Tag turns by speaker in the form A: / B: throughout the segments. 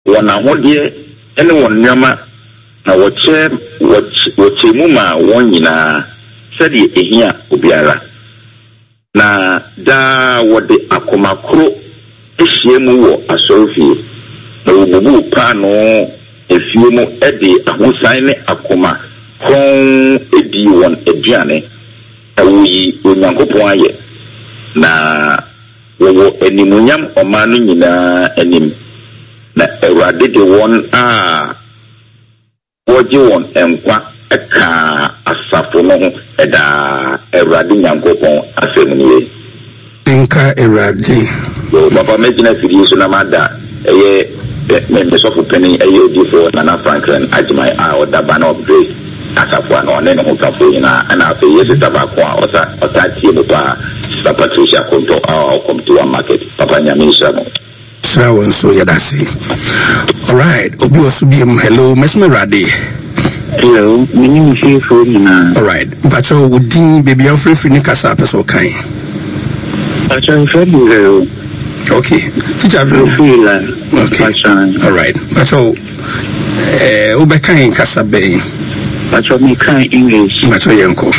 A: wana hodie ene wonyama na woche mu ma wonyina sɛdeɛ ehia obiara na da wode akomakro ehie mu wɔ asɔrfie na wobubu paano efie mu ede ahosan ne akoma kron edi won aduane awoyi onyankopɔn ayɛ na wo animunyam ɔma no nyinaa anim na Awurade de won a woji won enkwa eka asafo no ho eda Awurade nyankopɔn asɛm nie
B: Inka Awurade
A: Papa mejina fidi so na mada eye me sofo penny eye odifo Nana Franklin Ajimai a oda Banner of Grace asafo ano ne no kafo nyina ana afi yesu tabako a ota tie mo pa Sister Patricia Konto a come to one market Papa nyamisha mo
B: Srawon so yadasi. All right, Obi Osubiem, hello, Mesmer Rade.
C: Hello, my name is Ifo.
B: All right, Pacho Woodin, baby, I'm free for Nikasa, so kind.
C: Pacho, I'm very
B: okay, teacher, okay, all right, Pacho, Ubeka in Casa Bay.
C: Pacho, me kind English.
B: Pacho Yanko.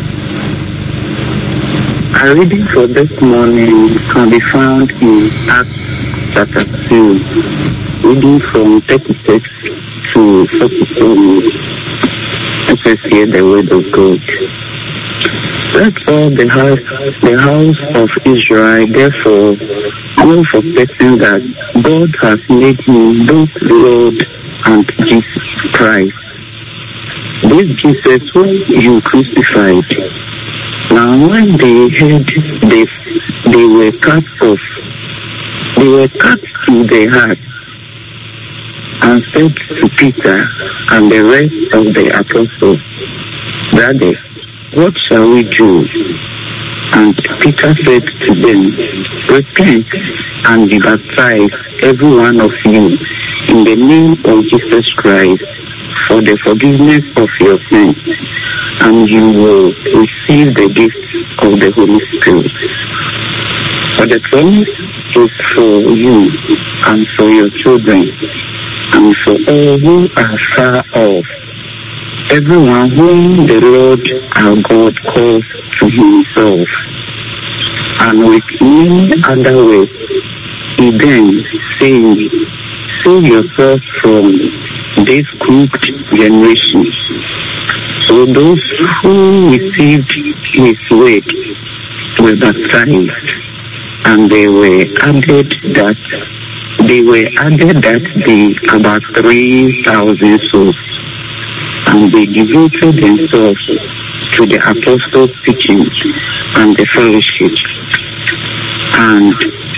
C: Our reading for this morning can be found in Acts chapter 2, reading from 36 to 42. Let us hear the word of God. Therefore, the house of Israel, therefore, know for certain that God has made him both Lord and Jesus Christ. This Jesus whom you crucified. Now when they heard this, they were cut off. They were cut to the heart and said to Peter and the rest of the apostles, Brothers, what shall we do? And Peter said to them, Repent and be baptized, every one of you, in the name of Jesus Christ, for the forgiveness of your sins, and you will receive the gift of the Holy Spirit. For the promise is for you and for your children, and for all who are far off, everyone whom the Lord our God calls to himself. And with many other words, he then saying, Save yourself from this crooked generation. So those who received his word were baptized, and they were added about 3,000 souls. And they devoted themselves to the apostles' teaching and the fellowship, and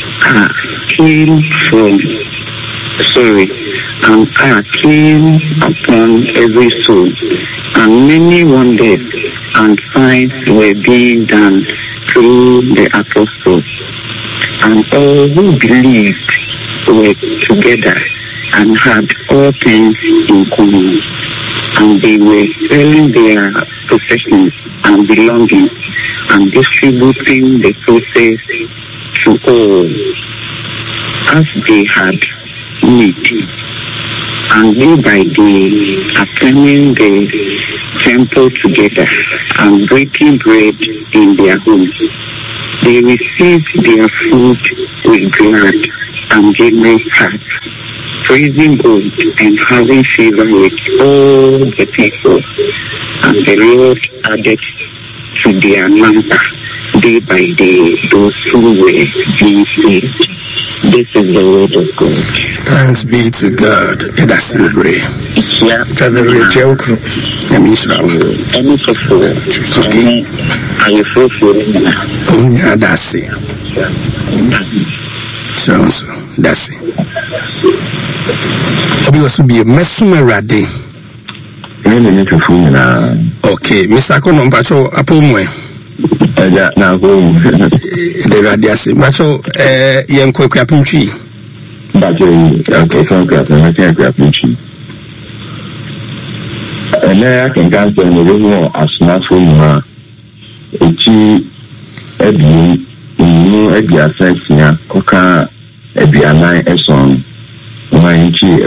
C: came upon every soul, and many wonders and signs were being done through the apostles, and all who believed were together and had all things in common, and they were selling their possessions and belongings and distributing the fruits to all as they had need. And day by day, attending the temple together and breaking bread in their homes, they received their food with glad and generous hearts, praising God and having favor with all the people. And the Lord added to their number day by day those who were being saved. This is the word of God.
B: Thanks be to God. And I celebrate.
C: Yeah.
B: Any that's it. So that's it. Obi was to be a Mesmer Rade. Okay, Mr. Kono Pacho Apomwe.
A: Na go
B: the radiasi macho yenko kwa pinchi
A: baje okay kwa pinchi ene akenga so no wo asmafo ma echi ebi ni ebi asensia koka ebi anan eson
D: my nchi